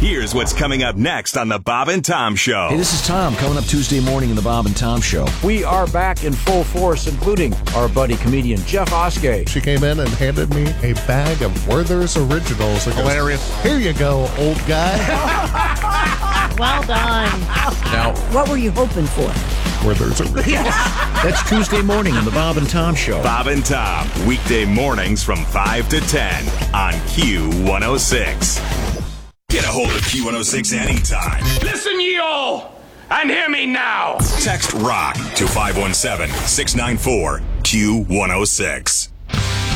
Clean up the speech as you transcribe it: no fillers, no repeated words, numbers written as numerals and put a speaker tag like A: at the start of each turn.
A: Here's what's coming up next on the Bob and Tom Show.
B: Hey, this is Tom coming up Tuesday morning in the Bob and Tom Show.
C: We are back in full force, including our buddy comedian Jeff Oskey.
D: She came in and handed me a bag of Werther's Originals. Hilarious. Here you go, old guy.
E: Well done.
B: Now,
F: What were you hoping for?
D: Werther's Originals.
B: that's Tuesday morning in the Bob and Tom Show.
A: Bob and Tom, weekday mornings from 5 to 10 on Q106. Get a hold of Q106 anytime.
G: Listen, ye all, and hear me now.
A: Text ROCK to 517-694-Q106.